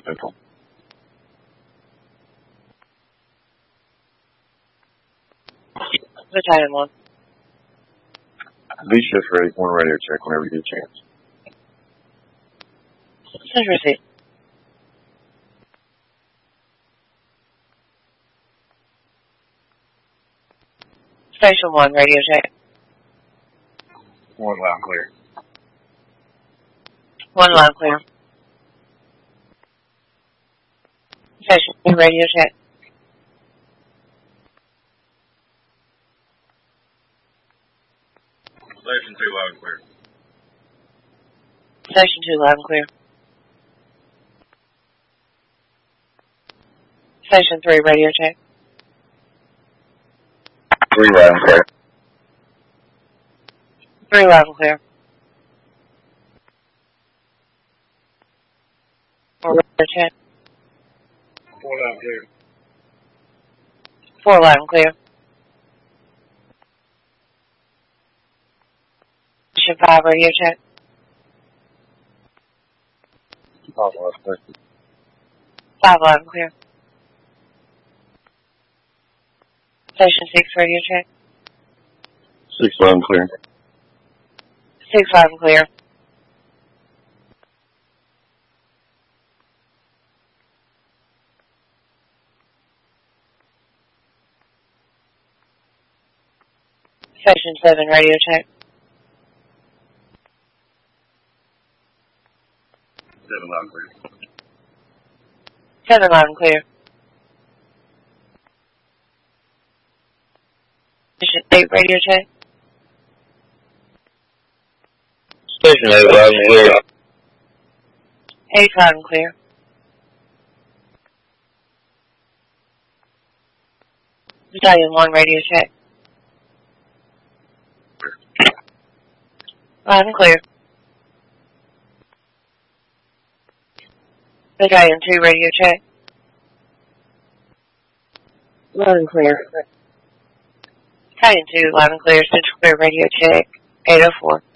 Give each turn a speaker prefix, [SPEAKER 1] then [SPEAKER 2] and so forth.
[SPEAKER 1] Central.
[SPEAKER 2] Battalion 1.
[SPEAKER 1] B shift ready. 1 radio check whenever you get a chance.
[SPEAKER 2] Send receipt. Station 1, radio check.
[SPEAKER 1] 1 loud clear.
[SPEAKER 2] 1 loud clear. Station 2, radio check.
[SPEAKER 1] Station 2 loud and clear.
[SPEAKER 2] Station 2, loud and clear. Station 3, radio check.
[SPEAKER 1] 3 loud and clear.
[SPEAKER 2] 3 loud and clear. 4 radio check.
[SPEAKER 1] 4 loud and clear.
[SPEAKER 2] 4 loud and clear. Station 5, radio check.
[SPEAKER 1] 5 loud and clear.
[SPEAKER 2] 5 loud and clear. Station 6, radio check.
[SPEAKER 1] 6 loud and clear.
[SPEAKER 2] 6 loud and clear. Station 7, radio check.
[SPEAKER 1] 7 loud and clear.
[SPEAKER 2] 7 loud and clear. Station 8, radio check.
[SPEAKER 1] Station 8 loud and clear.
[SPEAKER 2] 8 loud and clear. Battalion 1, radio check. Loud and clear. Battalion 2, radio check. Loud and clear. Battalion 2, loud and clear. Central clear, radio check. 804.